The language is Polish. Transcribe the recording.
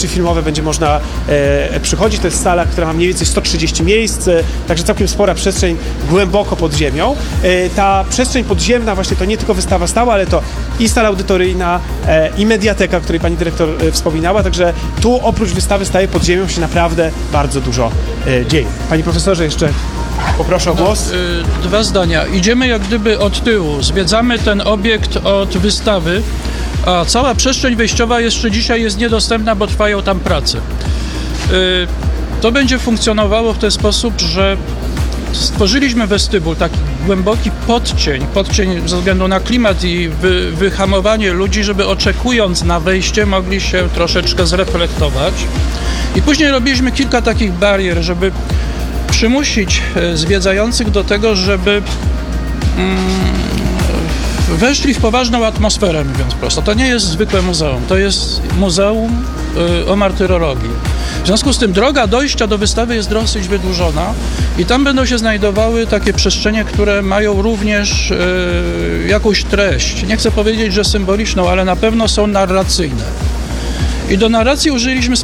projekcje filmowe będzie można przychodzić. To jest sala, która ma mniej więcej 130 miejsc, także całkiem spora przestrzeń głęboko pod ziemią. Ta przestrzeń podziemna, właśnie to nie tylko wystawa stała, ale to i sala audytoryjna, i mediateka, o której pani dyrektor wspominała, także tu oprócz wystawy staje pod ziemią się naprawdę bardzo dużo dzieje. Panie profesorze, jeszcze poproszę o głos. Dwa zdania. Idziemy jak gdyby od tyłu. Zwiedzamy ten obiekt od wystawy, a cała przestrzeń wejściowa jeszcze dzisiaj jest niedostępna, bo trwają tam prace. To będzie funkcjonowało w ten sposób, że stworzyliśmy westybul, taki głęboki podcień ze względu na klimat i wyhamowanie ludzi, żeby oczekując na wejście mogli się troszeczkę zreflektować. I później robiliśmy kilka takich barier, żeby przymusić zwiedzających do tego, żeby weszli w poważną atmosferę, mówiąc prosto. To nie jest zwykłe muzeum, to jest muzeum o martyrologii. W związku z tym droga dojścia do wystawy jest dosyć wydłużona i tam będą się znajdowały takie przestrzenie, które mają również jakąś treść. Nie chcę powiedzieć, że symboliczną, ale na pewno są narracyjne. I do narracji użyliśmy